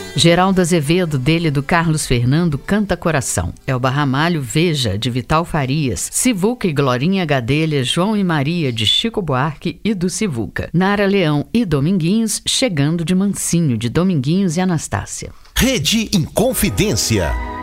Geraldo Azevedo, dele do Carlos Fernando, Canta Coração. Elba Ramalho, Veja, de Vital Farias. Sivuca e Glorinha Gadelha, João e Maria, de Chico Buarque e do Sivuca. Nara Leão e Dominguinhos, Chegando de Mansinho, de Dominguinhos e Anastácia. Rede Inconfidência.